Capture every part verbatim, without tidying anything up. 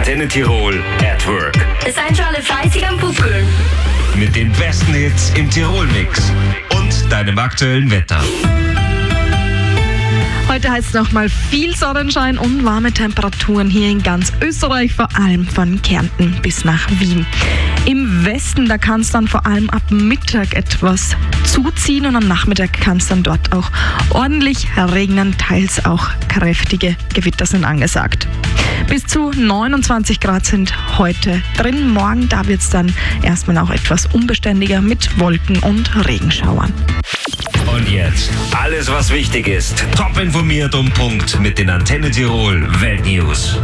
Antenne Tirol at Work. Seid schon alle fleißig am Buckeln. Mit den besten Hits im Tirol-Mix und deinem aktuellen Wetter. Heute heißt es nochmal viel Sonnenschein und warme Temperaturen hier in ganz Österreich, vor allem von Kärnten bis nach Wien. Im Westen, da kann es dann vor allem ab Mittag etwas zuziehen und am Nachmittag kann es dann dort auch ordentlich regnen, teils auch kräftige Gewitter sind angesagt. Bis zu neunundzwanzig Grad sind heute drin. Morgen, da wird es dann erstmal auch etwas unbeständiger mit Wolken und Regenschauern. Und jetzt alles, was wichtig ist. Top informiert um Punkt mit den Antenne Tirol Weltnews.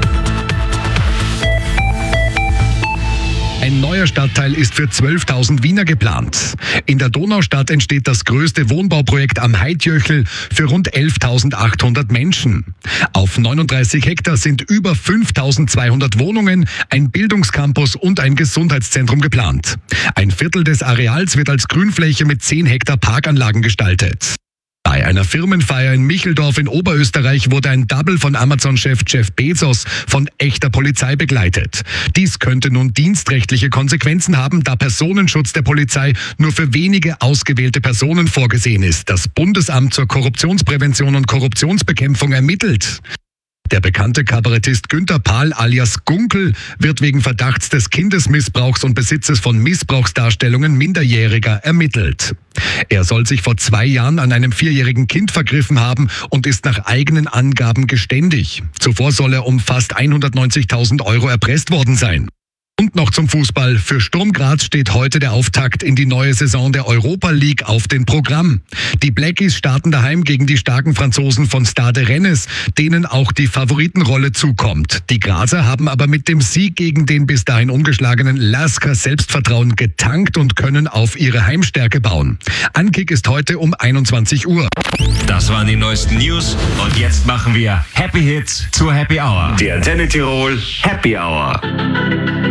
Ein neuer Stadtteil ist für zwölftausend Wiener geplant. In der Donaustadt entsteht das größte Wohnbauprojekt am Heidjöchel für rund elftausendachthundert Menschen. Auf neununddreißig Hektar sind über fünftausendzweihundert Wohnungen, ein Bildungscampus und ein Gesundheitszentrum geplant. Ein Viertel des Areals wird als Grünfläche mit zehn Hektar Parkanlagen gestaltet. Bei einer Firmenfeier in Micheldorf in Oberösterreich wurde ein Double von Amazon-Chef Jeff Bezos von echter Polizei begleitet. Dies könnte nun dienstrechtliche Konsequenzen haben, da Personenschutz der Polizei nur für wenige ausgewählte Personen vorgesehen ist. Das Bundesamt zur Korruptionsprävention und Korruptionsbekämpfung ermittelt. Der bekannte Kabarettist Günther Pahl alias Gunkel wird wegen Verdachts des Kindesmissbrauchs und Besitzes von Missbrauchsdarstellungen Minderjähriger ermittelt. Er soll sich vor zwei Jahren an einem vierjährigen Kind vergriffen haben und ist nach eigenen Angaben geständig. Zuvor soll er um fast hundertneunzigtausend Euro erpresst worden sein. Und noch zum Fußball. Für Sturm Graz steht heute der Auftakt in die neue Saison der Europa League auf dem Programm. Die Blackies starten daheim gegen die starken Franzosen von Stade Rennes, denen auch die Favoritenrolle zukommt. Die Grazer haben aber mit dem Sieg gegen den bis dahin ungeschlagenen Lasker Selbstvertrauen getankt und können auf ihre Heimstärke bauen. Ankick ist heute um einundzwanzig Uhr. Das waren die neuesten News und jetzt machen wir Happy Hits zur Happy Hour. Die Antenne Tirol Happy Hour.